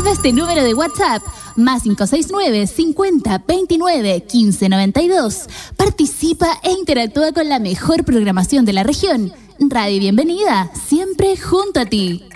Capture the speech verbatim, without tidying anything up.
Guarda este número de WhatsApp, más cinco seis nueve, cincuenta, veintinueve, quince noventa y dos. Participa e interactúa con la mejor programación de la región. Radio Bienvenida, siempre junto a ti.